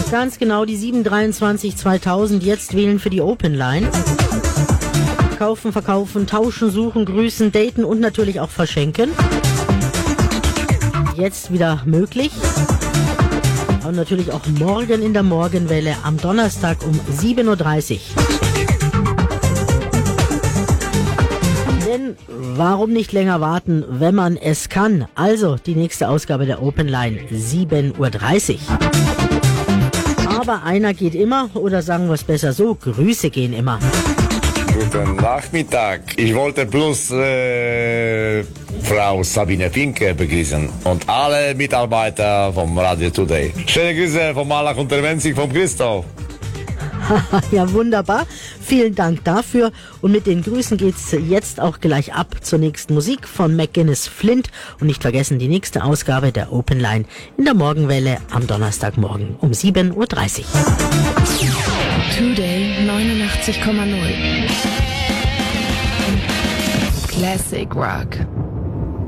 Ganz genau, die 723 2000 jetzt wählen für die Open Line. Kaufen, verkaufen, tauschen, suchen, grüßen, daten und natürlich auch verschenken. Jetzt wieder möglich. Und natürlich auch morgen in der Morgenwelle am Donnerstag um 7.30 Uhr. Denn warum nicht länger warten, wenn man es kann? Also die nächste Ausgabe der Open Line, 7.30 Uhr. Aber einer geht immer, oder sagen wir es besser so, Grüße gehen immer. Guten Nachmittag. Ich wollte bloß Frau Sabine Finke begrüßen und alle Mitarbeiter vom Radio Today. Schöne Grüße vom Malach und der Wenzig vom Christoph. Ja, wunderbar. Vielen Dank dafür. Und mit den Grüßen geht's jetzt auch gleich ab zur nächsten Musik von McGuinness Flint. Und nicht vergessen, die nächste Ausgabe der Open Line in der Morgenwelle am Donnerstagmorgen um 7.30 Uhr. Today 89,0. Classic Rock.